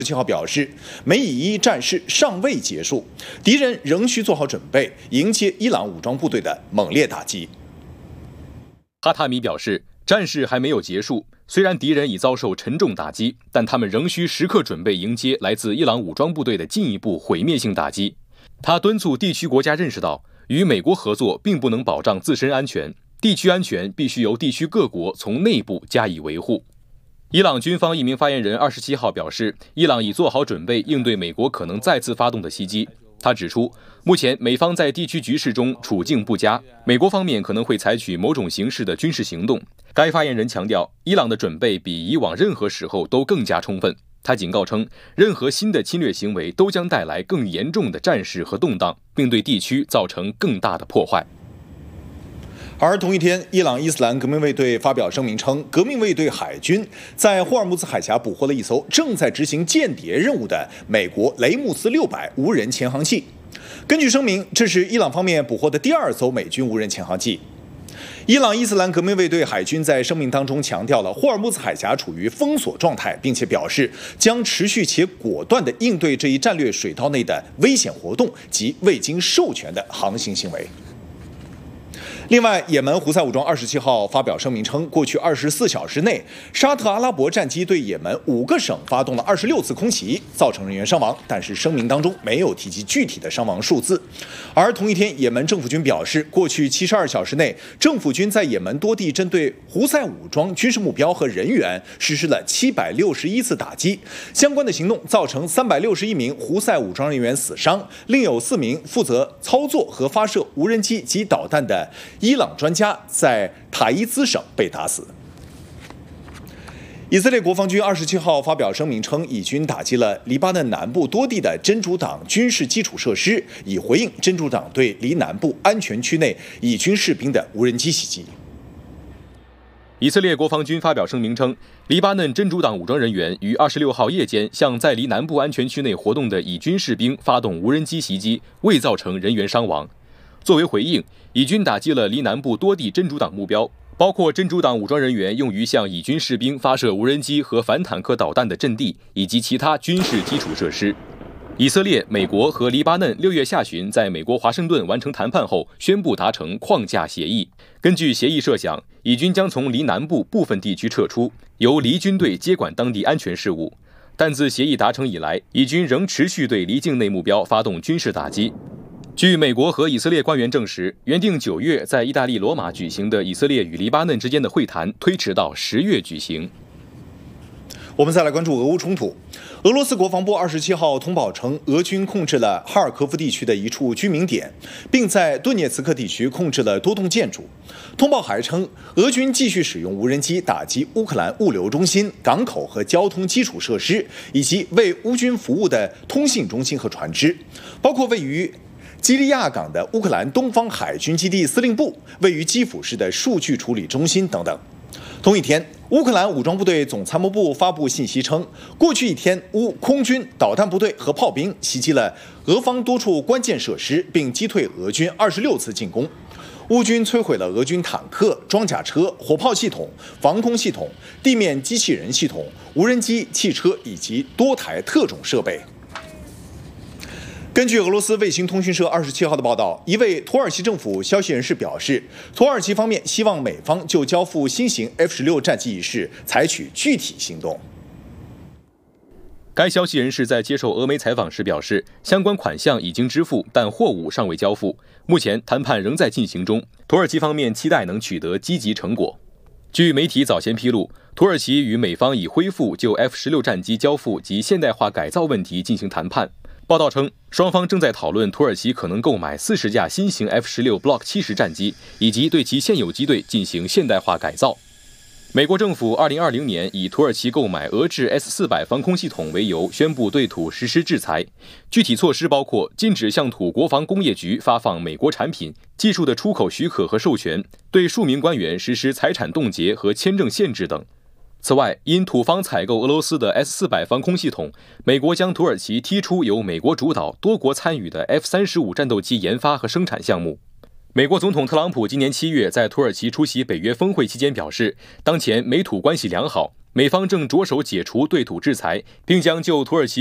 7号表示，美以伊战事尚未结束，敌人仍需做好准备，迎接伊朗武装部队的猛烈打击。 哈塔米表示，战事还没有结束，虽然敌人已遭受沉重打击，但他们仍需时刻准备迎接来自伊朗武装部队的进一步毁灭性打击。他敦促地区国家认识到，与美国合作并不能保障自身安全，地区安全必须由地区各国从内部加以维护。伊朗军方一名发言人27号表示，伊朗已做好准备应对美国可能再次发动的袭击。他指出，目前美方在地区局势中处境不佳，美国方面可能会采取某种形式的军事行动。该发言人强调，伊朗的准备比以往任何时候都更加充分。他警告称，任何新的侵略行为都将带来更严重的战事和动荡，并对地区造成更大的破坏。 而同一天，伊朗伊斯兰革命卫队发表声明称，革命卫队海军在霍尔木兹海峡捕获了一艘正在执行间谍任务的美国雷姆斯600无人潜航器。根据声明，这是伊朗方面捕获的第2艘美军无人潜航器。伊朗伊斯兰革命卫队海军在声明当中强调了霍尔木兹海峡处于封锁状态，并且表示将持续且果断地应对这一战略水道内的危险活动及未经授权的航行行为。另外，也门胡塞武装27号发表声明称，过去24小时内，沙特阿拉伯战机对也门5个省发动了26次空袭，造成人员伤亡，但是声明当中没有提及具体的伤亡数字。而同一天，也门政府军表示，过去72小时内，政府军在也门多地针对胡塞武装军事目标和人员实施了761次打击，相关的行动造成361名胡塞武装人员死伤，另有4名负责操作和发射无人机及导弹的伊朗专家在塔伊兹省被打死。以色列国防军27号发表声明称，以军打击了黎巴嫩南部多地的真主党军事基础设施，以回应真主党对黎南部安全区内以军士兵的无人机袭击。 以色列国防军发表声明称，黎巴嫩真主党武装人员于26号夜间向在黎南部安全区内活动的以军士兵发动无人机袭击，未造成人员伤亡。作为回应，以军打击了黎南部多地真主党目标，包括真主党武装人员用于向以军士兵发射无人机和反坦克导弹的阵地，以及其他军事基础设施。以色列、美国和黎巴嫩6月下旬在美国华盛顿完成谈判后，宣布达成框架协议。根据协议设想，以军将从黎南部部分地区撤出，由黎军队接管当地安全事务。但自协议达成以来，以军仍持续对黎境内目标发动军事打击。据美国和以色列官员证实，原定9月在意大利罗马举行的以色列与黎巴嫩之间的会谈推迟到10月举行。 我们再来关注俄乌冲突。俄罗斯国防部27号通报称，俄军控制了哈尔科夫地区的一处居民点，并在顿涅茨克地区控制了多栋建筑。通报还称，俄军继续使用无人机打击乌克兰物流中心、港口和交通基础设施，以及为乌军服务的通信中心和船只，包括位于基利亚港的乌克兰东方海军基地司令部，位于基辅市的数据处理中心等等。同一天，乌克兰武装部队总参谋部发布信息称，过去一天，乌空军、导弹部队和炮兵袭击了俄方多处关键设施，并击退俄军26次进攻。乌军摧毁了俄军坦克、装甲车、火炮系统、防空系统、地面机器人系统、无人机、汽车以及多台特种设备。根据俄罗斯卫星通讯社27号的报道，一位土耳其政府消息人士表示，土耳其方面希望美方就交付新型 F-16战机一事采取具体行动。 该消息人士在接受俄媒采访时表示，相关款项已经支付，但货物尚未交付。目前谈判仍在进行中，土耳其方面期待能取得积极成果。据媒体早前披露，土耳其与美方已恢复就 F-16战机交付及现代化改造问题进行谈判。报道称，双方正在讨论土耳其可能购买40架新型 F-16 Block 70战机，以及对其现有机队进行现代化改造。美国政府2020年以土耳其购买俄制 S-400 防空系统为由，宣布对土实施制裁。具体措施包括禁止向土国防工业局发放美国产品、技术的出口许可和授权，对数名官员实施财产冻结和签证限制等。此外，因土方采购俄罗斯的 S-400 防空系统，美国将土耳其踢出由美国主导、多国参与的 F-35战斗机研发和生产项目。美国总统特朗普今年7月在土耳其出席北约峰会期间表示，当前美土关系良好， 美方正着手解除对土制裁，并将就土耳其